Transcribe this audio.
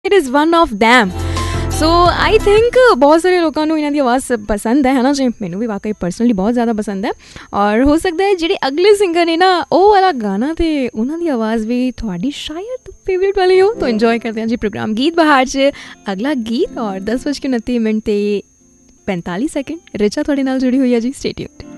It is one of them. So I think ਬਹੁਤ ਸਾਰੇ ਲੋਕਾਂ ਨੂੰ ਇਹਨਾਂ ਦੀ ਆਵਾਜ਼ ਪਸੰਦ ਹੈ ਨਾ ਜੀ, ਮੈਨੂੰ ਵੀ ਵਾਕਈ ਪਰਸਨਲੀ ਬਹੁਤ ਜ਼ਿਆਦਾ ਪਸੰਦ ਹੈ। ਔਰ ਹੋ ਸਕਦਾ ਹੈ ਜਿਹੜੇ ਅਗਲੇ ਸਿੰਗਰ ਨੇ ਨਾ ਉਹ ਵਾਲਾ ਗਾਣਾ ਤੇ ਉਹਨਾਂ ਦੀ ਆਵਾਜ਼ ਵੀ ਤੁਹਾਡੀ ਸ਼ਾਇਦ ਫੇਵਰੇਟ ਵਾਲੀ ਹੋ। ਤਾਂ ਇੰਜੋਏ ਕਰਦੇ ਹਾਂ ਜੀ ਪ੍ਰੋਗਰਾਮ ਗੀਤ ਬਹਾਰ 'ਚ ਅਗਲਾ ਗੀਤ। ਔਰ 10:29 ਤੇ 45 ਸੈਕਿੰਡ ਰਿਚਾ ਤੁਹਾਡੇ ਨਾਲ ਜੁੜੀ ਹੋਈ ਹੈ ਜੀ, ਸਟੇ ਟਿਊਨਡ।